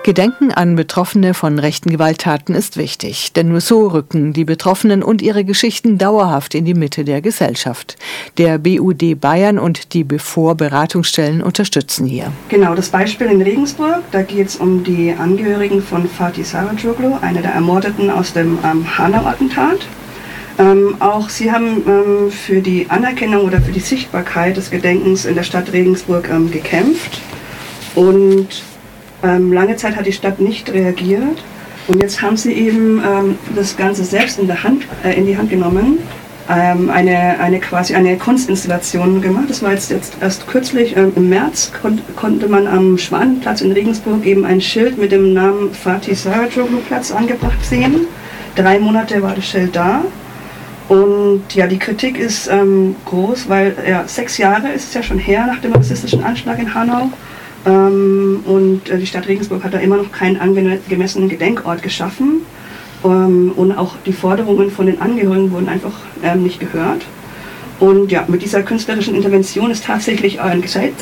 Gedenken an Betroffene von rechten Gewalttaten ist wichtig, denn nur so rücken die Betroffenen und ihre Geschichten dauerhaft in die Mitte der Gesellschaft. Der BUD Bayern und die BEFOR-Beratungsstellen unterstützen hier. Genau, das Beispiel in Regensburg, da geht es um die Angehörigen von Fatih Saracoglu, einer der Ermordeten aus dem Hanau-Attentat. Auch sie haben für die Anerkennung oder für die Sichtbarkeit des Gedenkens in der Stadt Regensburg gekämpft. Und lange Zeit hat die Stadt nicht reagiert. Und jetzt haben sie eben das Ganze selbst in die Hand genommen, quasi eine Kunstinstallation gemacht. Das war jetzt erst kürzlich, im März konnte man am Schwanenplatz in Regensburg eben ein Schild mit dem Namen Fatih Saracoglu Platz angebracht sehen. 3 Monate war das Schild da. Und ja, die Kritik ist groß, weil 6 Jahre ist es ja schon her nach dem rassistischen Anschlag in Hanau. Und die Stadt Regensburg hat da immer noch keinen angemessenen Gedenkort geschaffen. Und auch die Forderungen von den Angehörigen wurden einfach nicht gehört. Und ja, mit dieser künstlerischen Intervention ist tatsächlich ein